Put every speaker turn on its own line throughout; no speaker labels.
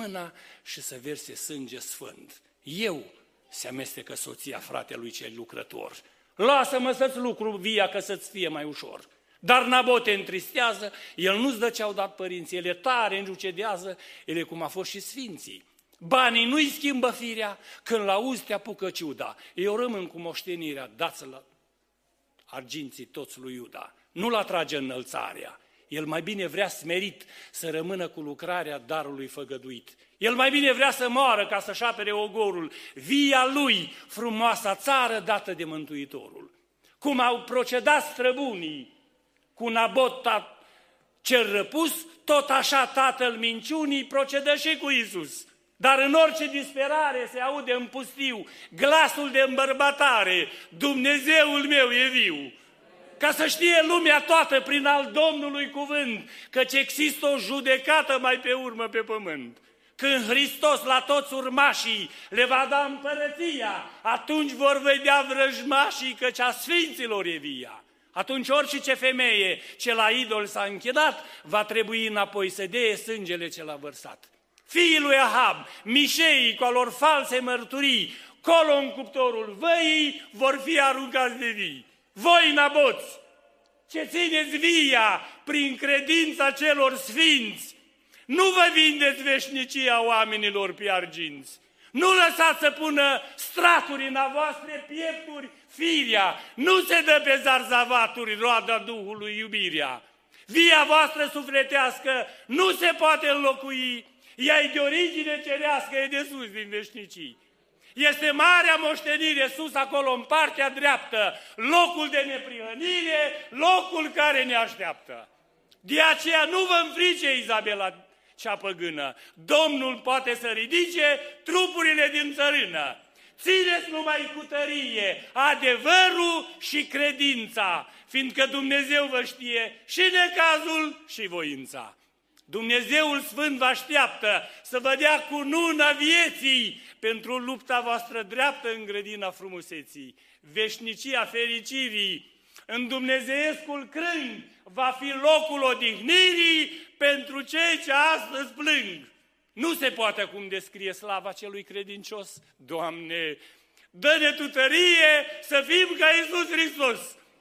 mâna și să verse sânge sfânt. Eu se amestecă soția fratelui cel lucrător. Lasă-mă să-ți lucru via, că să-ți fie mai ușor. Dar Nabot te întristează, el nu-ți dă ce-au dat părinții, el e tare, înjucedează, el e cum a fost și sfinții. Banii nu-i schimbă firea, când l-auzi te apucă ciuda. Eu rămân cu moștenirea, dați-l arginții toți lui Iuda. Nu-l atrage înălțarea. El mai bine vrea smerit să rămână cu lucrarea darului făgăduit. El mai bine vrea să moară ca să-și apere ogorul, via lui, frumoasa țară dată de Mântuitorul. Cum au procedat străbunii cu Nabot cel răpus, tot așa tatăl minciunii procedă și cu Iisus. Dar în orice disperare se aude în pustiu glasul de îmbărbatare, Dumnezeul meu e viu. Ca să știe lumea toată prin al Domnului cuvânt, căci există o judecată mai pe urmă pe pământ. Când Hristos la toți urmașii le va da împărăția, atunci vor vedea vrăjmașii, căci a sfinților e via. Atunci orice femeie ce la idol s-a închinat, va trebui înapoi să dea sângele ce l-a vărsat. Fiii lui Ahab, mișeii cu alor false mărturii, colo în cuptorul văii, vor fi aruncați de vii. Voi, Naboți, ce țineți via prin credința celor sfinți, nu vă vindeți veșnicia oamenilor pe arginți. Nu lăsați să pună straturi în a voastre piepturi firia, nu se dă pe zarzavaturi roada Duhului iubirea. Via voastră sufletească nu se poate înlocui, ea e de origine cerească, e de sus din veșnicii. Este marea moștenire sus acolo în partea dreaptă, locul de neprihănire, locul care ne așteaptă. De aceea nu vă înfrice, Izabela cea păgână, Domnul poate să ridice trupurile din țărână. Țineți numai cu tărie adevărul și credința, fiindcă Dumnezeu vă știe și necazul și voința. Dumnezeul Sfânt vă așteaptă să vă dea cununa vieții pentru lupta voastră dreaptă în grădina frumuseții. Veșnicia fericirii în dumnezeiescul crâng va fi locul odihnirii pentru cei ce astăzi plâng. Nu se poate acum descrie slava celui credincios. Doamne, dă-ne Tu tărie să fim ca Iisus Hristos,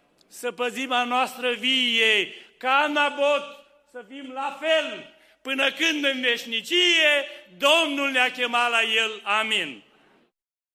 să păzim a noastră vie, ca Nabot, să fim la fel, până când în veșnicie Domnul ne-a chemat la El. Amin.